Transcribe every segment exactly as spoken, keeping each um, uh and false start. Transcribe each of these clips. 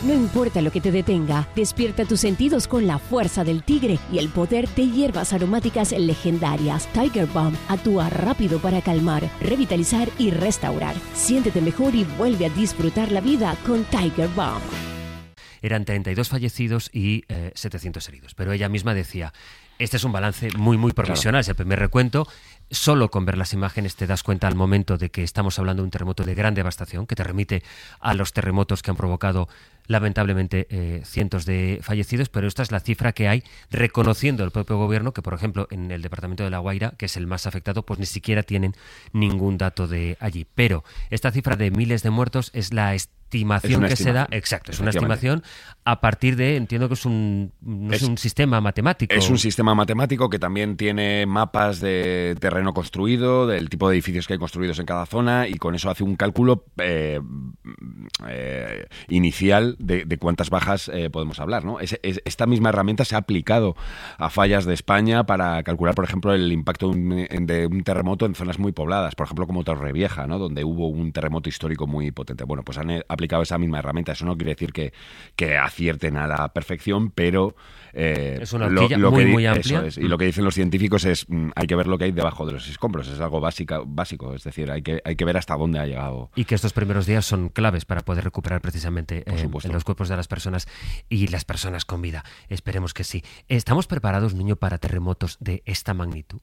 No importa lo que te detenga, despierta tus sentidos con la fuerza del tigre y el poder de hierbas aromáticas legendarias. Tiger Balm actúa rápido para calmar, revitalizar y restaurar. Siéntete mejor y vuelve a disfrutar la vida con Tiger Balm. Eran treinta y dos fallecidos y eh, setecientos heridos, pero ella misma decía, este es un balance muy, muy provisional, claro. Es el primer recuento. Solo con ver las imágenes te das cuenta al momento de que estamos hablando de un terremoto de gran devastación, que te remite a los terremotos que han provocado lamentablemente eh, cientos de fallecidos, pero esta es la cifra que hay, reconociendo el propio gobierno que, por ejemplo, en el departamento de La Guaira, que es el más afectado, pues ni siquiera tienen ningún dato de allí. Pero esta cifra de miles de muertos es la estimación que se da, exacto, es una estimación a partir de, entiendo que es un, no es, es un sistema matemático. Es un sistema matemático que también tiene mapas de terreno construido, del tipo de edificios que hay construidos en cada zona, y con eso hace un cálculo eh, eh, inicial de, de cuántas bajas eh, podemos hablar, ¿no? Es, es, esta misma herramienta se ha aplicado a fallas de España para calcular, por ejemplo, el impacto de un, de un terremoto en zonas muy pobladas, por ejemplo, como Torrevieja, ¿no? Donde hubo un terremoto histórico muy potente. Bueno, pues han aplicado esa misma herramienta. Eso no quiere decir que, que acierten a la perfección, pero eh, es una horquilla lo, lo muy, que, muy amplia. Eso es. Y lo que dicen los científicos es mm, hay que ver lo que hay debajo de los escombros. Es algo básica, básico, es decir, hay que, hay que ver hasta dónde ha llegado. Y que estos primeros días son claves para poder recuperar precisamente eh, los cuerpos de las personas y las personas con vida. Esperemos que sí. ¿Estamos preparados, Nuño, para terremotos de esta magnitud?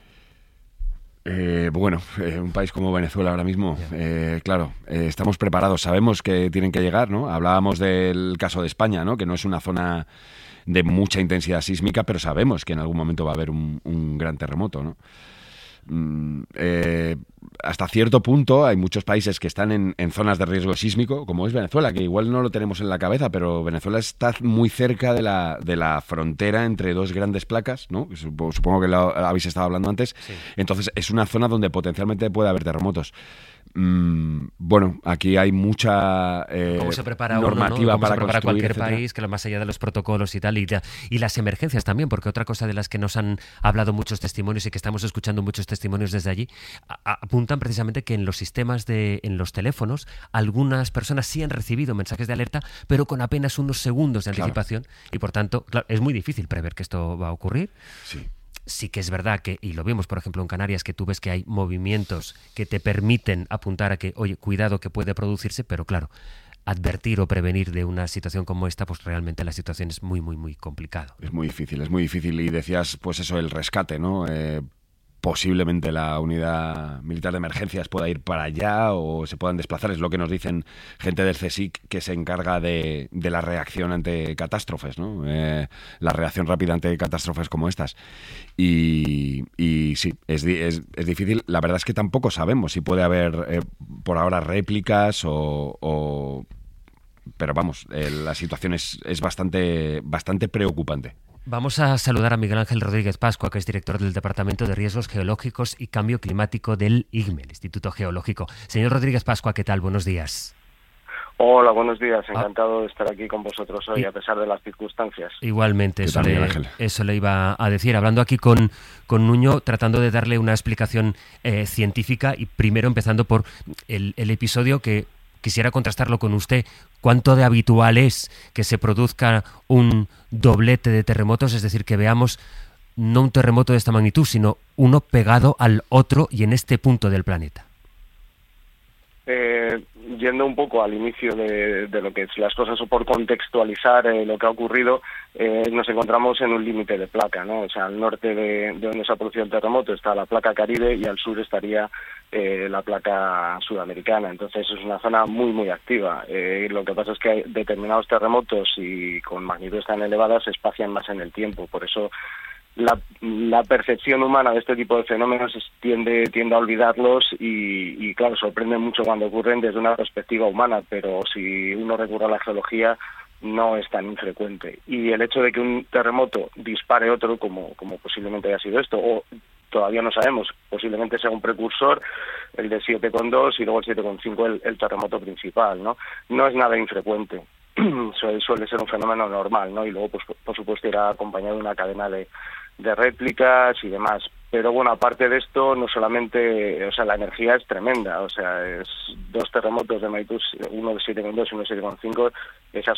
Eh, bueno, eh, un país como Venezuela ahora mismo, eh, claro, eh, estamos preparados, sabemos que tienen que llegar, ¿no? Hablábamos del caso de España, ¿no? Que no es una zona de mucha intensidad sísmica, pero sabemos que en algún momento va a haber un, un gran terremoto, ¿no? Mm, eh, hasta cierto punto hay muchos países que están en, en zonas de riesgo sísmico, como es Venezuela, que igual no lo tenemos en la cabeza, pero Venezuela está muy cerca de la, de la frontera entre dos grandes placas, ¿no? Supongo que lo habéis estado hablando antes. Sí. Entonces es una zona donde potencialmente puede haber terremotos. Mm, bueno, aquí hay mucha eh, ¿Cómo se prepara normativa uno, ¿no? ¿Cómo para se prepara cualquier etcétera? país, que lo más allá de los protocolos y tal, y, ya, y las emergencias también, porque otra cosa de las que nos han hablado muchos testimonios y que estamos escuchando muchos testimonios desde allí, a, a, apuntan precisamente que en los sistemas de, en los teléfonos, algunas personas sí han recibido mensajes de alerta, pero con apenas unos segundos de anticipación, claro. Y por tanto, claro, es muy difícil prever que esto va a ocurrir. Sí. Sí que es verdad que, y lo vimos por ejemplo en Canarias, que tú ves que hay movimientos que te permiten apuntar a que, oye, cuidado que puede producirse, pero claro, advertir o prevenir de una situación como esta, pues realmente la situación es muy, muy, muy complicado. Es muy difícil, es muy difícil. Y decías, pues eso, el rescate, ¿no? Eh, posiblemente la unidad militar de emergencias pueda ir para allá o se puedan desplazar. Es lo que nos dicen gente del CSIC que se encarga de, de la reacción ante catástrofes, ¿no? Eh, la reacción rápida ante catástrofes como estas. Y, y sí, es, es, es difícil. La verdad es que tampoco sabemos si puede haber eh, por ahora réplicas o... o pero vamos, eh, la situación es, es bastante, bastante preocupante. Vamos a saludar a Miguel Ángel Rodríguez Pascua, que es director del Departamento de Riesgos Geológicos y Cambio Climático del I G M E, el Instituto Geológico. Señor Rodríguez Pascua, ¿qué tal? Buenos días. Hola, buenos días. Encantado ah. de estar aquí con vosotros hoy, y, a pesar de las circunstancias. Igualmente, eso le, eso le iba a decir. Hablando aquí con, con Nuño, tratando de darle una explicación eh, científica y primero empezando por el, el episodio que quisiera contrastarlo con usted. ¿Cuánto de habitual es que se produzca un doblete de terremotos? Es decir, que veamos no un terremoto de esta magnitud, sino uno pegado al otro y en este punto del planeta. Eh, yendo un poco al inicio de, de lo que es las cosas o por contextualizar eh, lo que ha ocurrido, eh, nos encontramos en un límite de placa, ¿no? O sea, al norte de, de donde se ha producido el terremoto está la placa Caribe y al sur estaría eh, la placa sudamericana. Entonces es una zona muy, muy activa. Eh, lo que pasa es que hay determinados terremotos y con magnitudes tan elevadas se espacian más en el tiempo. Por eso La, la percepción humana de este tipo de fenómenos tiende, tiende a olvidarlos y, y, claro, sorprende mucho cuando ocurren desde una perspectiva humana, pero si uno recurre a la geología no es tan infrecuente. Y el hecho de que un terremoto dispare otro, como, como posiblemente haya sido esto, o todavía no sabemos, posiblemente sea un precursor, el de siete coma dos y luego el siete coma cinco el, el terremoto principal, ¿no? No es nada infrecuente. suele, suele ser un fenómeno normal, ¿no? Y luego, pues, por supuesto, irá acompañado de una cadena de de réplicas y demás. Pero bueno, aparte de esto, no solamente, o sea, la energía es tremenda, o sea, es dos terremotos de magnitud, uno de siete coma dos y uno de siete coma cinco, esas